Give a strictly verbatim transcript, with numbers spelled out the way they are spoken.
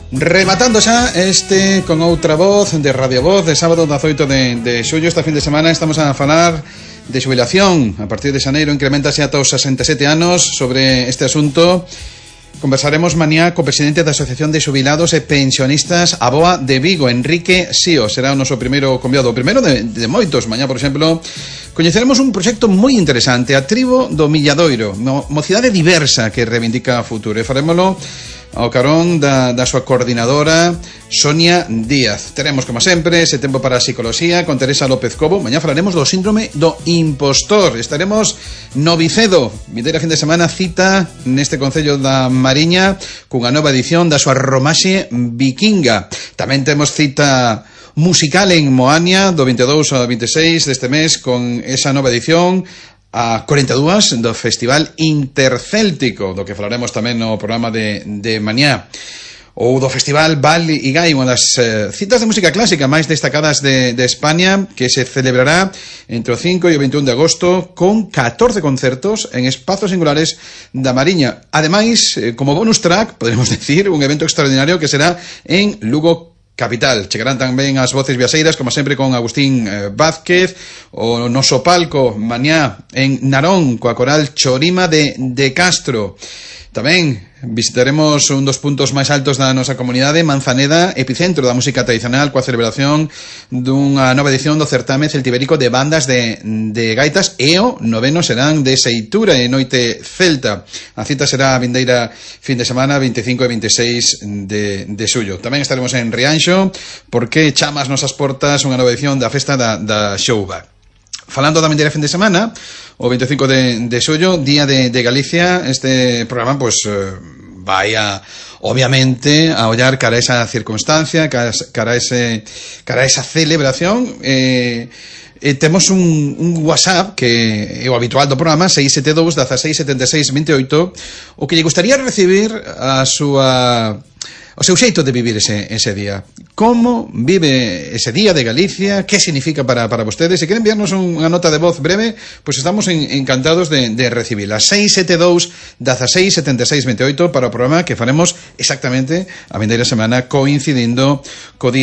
Rematando xa este con outra voz de Radio Voz de sábado dezoito de, de xullo. Esta fin de semana estamos a falar de xubilación. A partir de xaneiro incrementase ata os sesenta e sete anos. Sobre este asunto conversaremos mañá co presidente da Asociación de Xubilados e Pensionistas A B O A de Vigo, Enrique Sío. Será o noso primeiro convidado, o primeiro de, de moitos. Mañá, por exemplo, coñeceremos un proxecto moi interesante, a Tribo do Milladoiro, mo, mocidade diversa que reivindica a futuro. E farémolo ao carón da, da súa coordinadora Sonia Díaz. Teremos, como sempre, ese tempo para a psicoloxía con Teresa López Cobo. Mañá falaremos do síndrome do impostor. Estaremos no Vicedo, vindeira fin de semana, cita neste concello da Mariña cunha nova edición da súa Romaxe Vikinga. Tamén temos cita musical en Moaña do veintidós ao veintiséis deste mes con esa nova edición a cuarenta e dúas do Festival Intercéltico, do que falaremos tamén no programa de, de mañá, ou do Festival Val y Gai, unha das eh, citas de música clásica máis destacadas de, de España, que se celebrará entre o cinco e o veintiún de agosto con catorce concertos en espazos singulares da Mariña. Ademais, eh, como bonus track, podemos decir, un evento extraordinario que será en Lugo capital. Chegarán tamén as voces viaxeiras, como sempre, con Agustín eh, Vázquez, o noso palco mañá en Narón coa coral Chorima de, de Castro. Tamén visitaremos un dos puntos máis altos da nosa comunidade, Manzaneda, epicentro da música tradicional, coa celebración dunha nova edición do certame celtibérico de bandas de, de gaitas, e o noveno serán de Seitura e Noite Celta. A cita será a vindeira fin de semana veinticinco e veintiséis de, de xullo. Tamén estaremos en Rianxo, porque chama as nosas portas unha nova edición da festa da, da Xouba. Falando da vindeira fin de semana, o veinticinco de, de xullo, Día de, de Galicia, este programa pues eh, vai a, obviamente, a ollar cara a esa circunstancia, cara, cara a ese, cara a esa celebración. eh, eh, temos un, un WhatsApp que é o habitual do programa, seis sete dous, dieciséis setenta e seis veintioito, o que lle gustaría recibir a súa o seu xeito de vivir ese, ese día. Como vive ese día de Galicia? Que significa para, para vostedes? Se queren enviarnos unha nota de voz breve, pues estamos en, encantados de, de recibirla. seis sete dous, dieciséis setenta e seis veintioito para o programa que faremos exactamente a vindeira semana, coincidindo co día